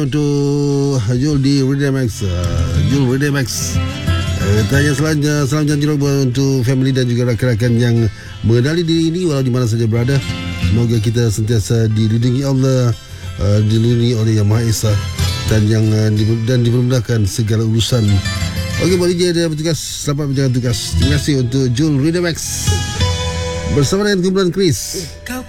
Untuk Jul di Redemax, Jul Redemax. Tanya selanjutnya, salam janji untuk family dan juga rakan-rakan yang mengenali diri ini walau di mana saja berada. Semoga kita sentiasa dilindungi Allah, dilindungi oleh Yang Maha Esa dan yang dipermudahkan segala urusan. Okey, Pak DJ ada bertugas. Selamat menjalankan tugas. Terima kasih untuk Jul Redemax bersama dengan kumpulan Chris.